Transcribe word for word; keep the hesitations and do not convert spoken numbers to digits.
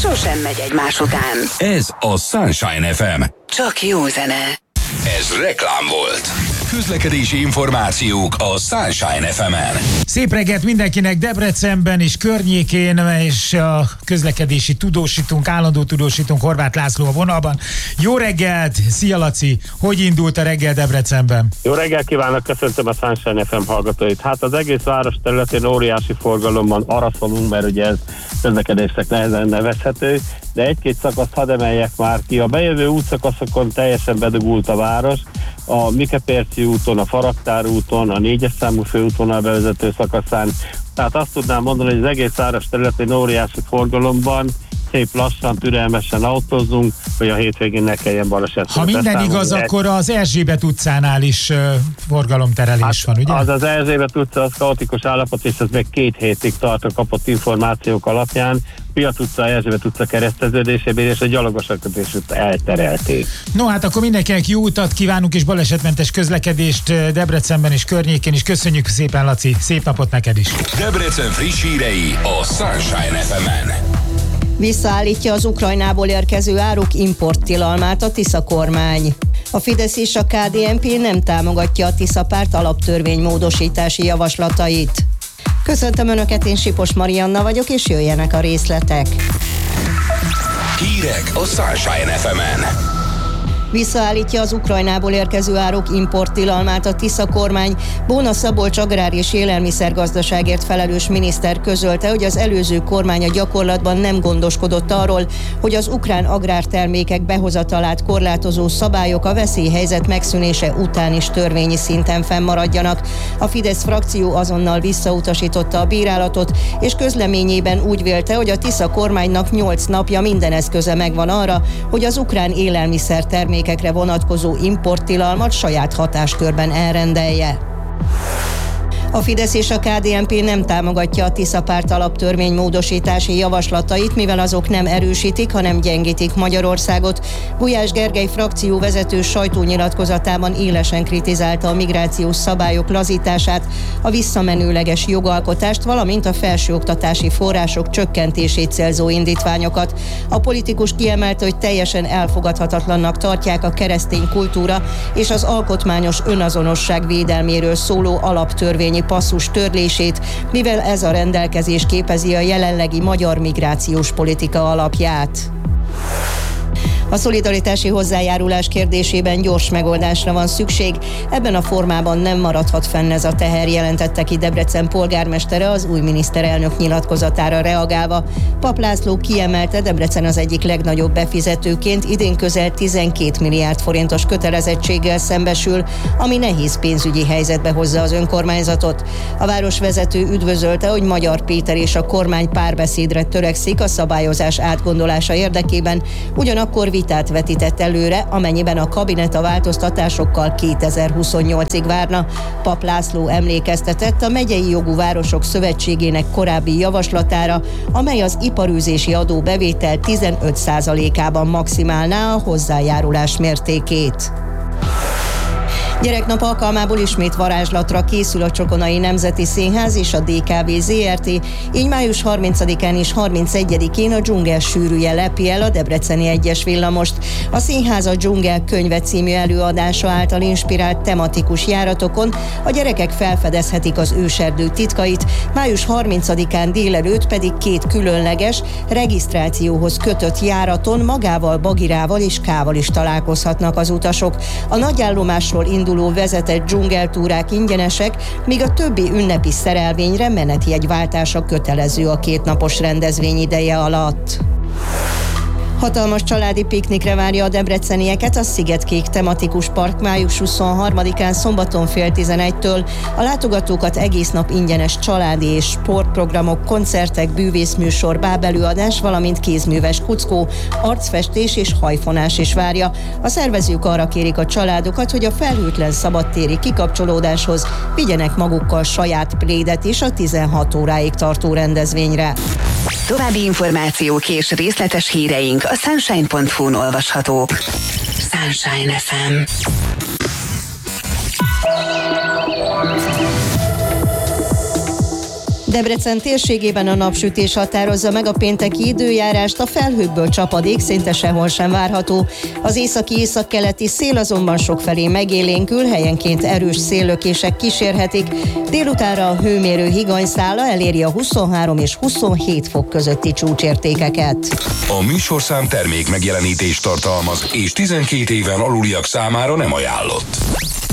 sosem megy egymás után. Ez a Sunshine ef em. Csak jó zene. Ez reklám volt. Közlekedési információk a Sunshine ef emen. Szép reggelt mindenkinek Debrecenben és környékén, és a közlekedési tudósítunk, állandó tudósítunk Horváth László a vonalban. Jó reggelt! Szia Laci! Hogy indult a reggel Debrecenben? Jó reggelt kívánok, köszöntöm a Sunshine ef em hallgatóit. Hát az egész város területén óriási forgalomban araszolunk, mert ugye ez közlekedésnek nehezen nevezhető, de egy-két szakaszt hadd emeljek már ki. A bejövő útszakaszokon teljesen bedugult a város, a Mikepérci úton, a Faraktár úton, a négyes számú főútvonal bevezető szakaszán. Tehát azt tudnám mondani, hogy az egész város területén óriási forgalomban szép lassan, türelmesen autózzunk, hogy a hétvégén ne kelljen baleset. Ha minden igaz, egy... akkor az Erzsébet utcánál is uh, forgalomterelés hát van, ugye? Az az Erzsébet utca, az kaotikus állapot, és ez még két hétig tart a kapott információk alapján. Piac utca, Erzsébet utca kereszteződésében és a gyalogosakkötés utca elterelték. No, hát akkor mindenkinek jó utat kívánunk és balesetmentes közlekedést Debrecenben és környékén is. Köszönjük szépen, Laci, szép napot neked is! Debrecen friss hírei a Sunshine ef emen. Visszaállítja az Ukrajnából érkező áruk importtilalmát a Tisza kormány. A Fidesz és a ká dé en pé nem támogatja a Tisza párt alaptörvény módosítási javaslatait. Köszöntöm Önöket, én Sipos Marianna vagyok, és jöjjenek a részletek. Hírek a Sunshine ef emen. Visszaállítja az Ukrajnából érkező áruk importtilalmát a Tisza kormány. Bóna Szabolcs agrár- és élelmiszergazdaságért felelős miniszter közölte, hogy az előző kormány a gyakorlatban nem gondoskodott arról, hogy az ukrán agrártermékek behozatalát korlátozó szabályok a veszélyhelyzet megszűnése után is törvényi szinten fennmaradjanak. A Fidesz frakció azonnal visszautasította a bírálatot, és közleményében úgy vélte, hogy a Tisza kormánynak nyolc napja minden eszköze megvan arra, hogy az ukrán élelmiszertermékek vonatkozó importtilalmat saját hatáskörben elrendelje. A Fidesz és a ká dé en pé nem támogatja a Tisza párt alaptörvény módosítási javaslatait, mivel azok nem erősítik, hanem gyengítik Magyarországot. Gulyás Gergely frakcióvezető sajtónyilatkozatában élesen kritizálta a migrációs szabályok lazítását, a visszamenőleges jogalkotást, valamint a felsőoktatási források csökkentését célzó indítványokat. A politikus kiemelte, hogy teljesen elfogadhatatlannak tartják a keresztény kultúra és az alkotmányos önazonosság védelméről szóló alaptörvényi passzus törlését, mivel ez a rendelkezés képezi a jelenlegi magyar migrációs politika alapját. A szolidaritási hozzájárulás kérdésében gyors megoldásra van szükség, ebben a formában nem maradhat fenn ez a teher, jelentette ki Debrecen polgármestere az új miniszterelnök nyilatkozatára reagálva. Papp László kiemelte, Debrecen az egyik legnagyobb befizetőként idén közel tizenkét milliárd forintos kötelezettséggel szembesül, ami nehéz pénzügyi helyzetbe hozza az önkormányzatot. A városvezető üdvözölte, hogy Magyar Péter és a kormány párbeszédre törekszik a szabályozás átgondolása érdekében, ugyanakkor vitát vetített előre, amennyiben a kabinet a változtatásokkal kétezer-huszonnyolcig várna. Papp László emlékeztetett a Megyei Jogú Városok Szövetségének korábbi javaslatára, amely az iparűzési adó bevétel tizenöt százalékában maximálná a hozzájárulás mértékét. Gyereknap alkalmából ismét varázslatra készül a Csokonai Nemzeti Színház és a dé ká vé zé er té, így május harmincadikán és harmincegyedikén a Dzsungel sűrűje lepi el a debreceni egyes villamost. A színház a Dzsungel könyve című előadása által inspirált tematikus járatokon a gyerekek felfedezhetik az őserdő titkait, május harmincadikán délelőtt pedig két különleges, regisztrációhoz kötött járaton magával, bagirával és kával is találkozhatnak az utasok. A nagyállomásról induló vezetett dzsungeltúrák ingyenesek, míg a többi ünnepi szerelvényre menetjegyváltása kötelező a kétnapos rendezvény ideje alatt. Hatalmas családi piknikre várja a debrecenieket a Szigetkék tematikus park május huszonharmadikán szombaton fél tizenegytől. A látogatókat egész nap ingyenes családi és sportprogramok, koncertek, bűvészműsor, bábelőadás, valamint kézműves kuckó, arcfestés és hajfonás is várja. A szervezők arra kérik a családokat, hogy a felhőtlen szabadtéri kikapcsolódáshoz vigyenek magukkal saját plédet is a tizenhat óráig tartó rendezvényre. További információk és részletes híreink a sunshine pont hu-n olvashatók. Sunshine ef em. Debrecen térségében a napsütés határozza meg a pénteki időjárást, a felhőkből csapadék szinte sehol sem várható. Az északi-északkeleti szél azonban sokfelé megélénkül, helyenként erős széllökések kísérhetik. Délutánra a hőmérő higanyszála eléri a huszonhárom és huszonhét fok közötti csúcsértékeket. A műsorszám termék megjelenítést tartalmaz, és tizenkét éven aluliak számára nem ajánlott.